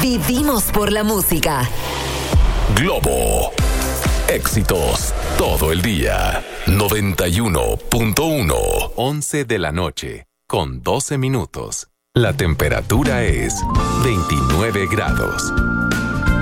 Vivimos por la música. Globo. Éxitos todo el día. 91.1. 11 de la noche, con 12 minutos. La temperatura es 29 grados.